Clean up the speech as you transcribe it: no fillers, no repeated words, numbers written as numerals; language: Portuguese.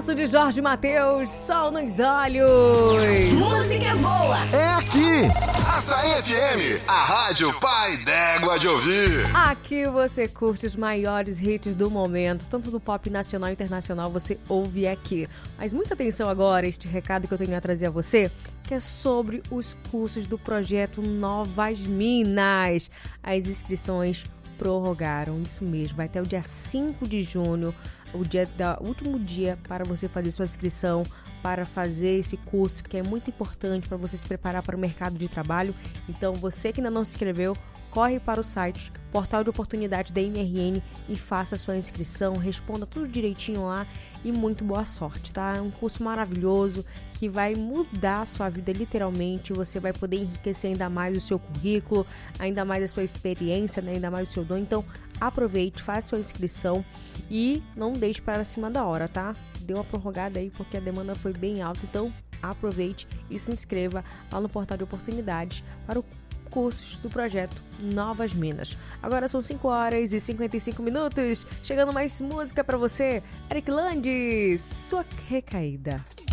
sucesso de Jorge Mateus, Sol nos Olhos. Música boa é aqui. Açaí FM, a rádio pai d'égua de ouvir. Aqui você curte os maiores hits do momento, tanto do pop nacional e internacional, você ouve aqui. Mas muita atenção agora, este recado que eu tenho a trazer a você, que é sobre os cursos do projeto Novas Minas. As inscrições prorrogaram, isso mesmo, vai até o dia 5 de junho, o último dia para você fazer sua inscrição, para fazer esse curso, que é muito importante para você se preparar para o mercado de trabalho. Então, você que ainda não se inscreveu, corre para o site Portal de Oportunidade da MRN e faça a sua inscrição, responda tudo direitinho lá e muito boa sorte, tá? É um curso maravilhoso que vai mudar a sua vida literalmente, você vai poder enriquecer ainda mais o seu currículo, ainda mais a sua experiência, né? Ainda mais o seu dom. Então, aproveite, faça sua inscrição e não deixe para cima da hora, tá? Deu uma prorrogada aí porque a demanda foi bem alta, então aproveite e se inscreva lá no Portal de Oportunidades para o cursos do projeto Novas Minas. Agora são 5h55, chegando mais música para você. Eric Landes, Sua Recaída.